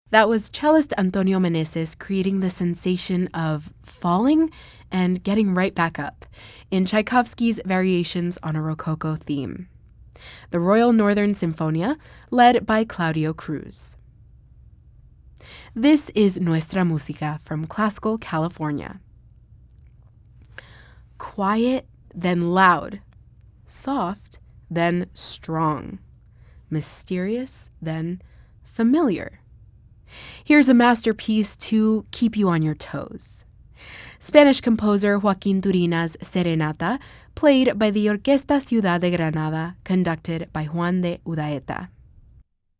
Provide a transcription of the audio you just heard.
That was cellist Antonio Meneses creating the sensation of falling and getting right back up in Tchaikovsky's Variations on a Rococo theme. The Royal Northern Sinfonia, led by Claudio Cruz. This is Nuestra Música from Classical California. Quiet, then loud. Soft, then strong. Mysterious, then familiar. Here's a masterpiece to keep you on your toes. Spanish composer Joaquín Turina's Serenata, played by the Orquesta Ciudad de Granada, conducted by Juan de Udaeta.